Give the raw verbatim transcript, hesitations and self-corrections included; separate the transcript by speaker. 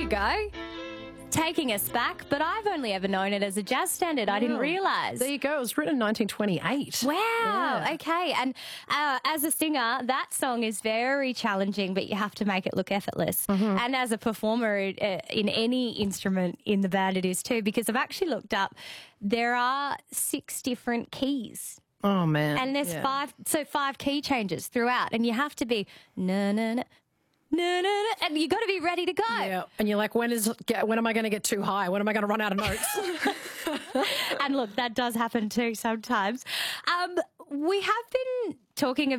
Speaker 1: you go. Taking us back, but I've only ever known it as a jazz standard. I didn't realise.
Speaker 2: There you go. It was written in nineteen twenty-eight.
Speaker 1: Wow.
Speaker 2: Yeah.
Speaker 1: Okay. And uh, as a singer, that song is very challenging, but you have to make it look effortless.
Speaker 2: Mm-hmm.
Speaker 1: And as a performer uh, in any instrument in the band, it is too, because I've actually looked up, there are six different keys.
Speaker 2: Oh, man.
Speaker 1: And there's
Speaker 2: Yeah.
Speaker 1: five, so five key changes throughout. And you have to be, na, na, na, na, na, na, and you got to be ready to go.
Speaker 2: Yeah. And you're like, when is when am I going to get too high? When am I going to run out of notes?
Speaker 1: And look, that does happen too sometimes. Um, we have been talking about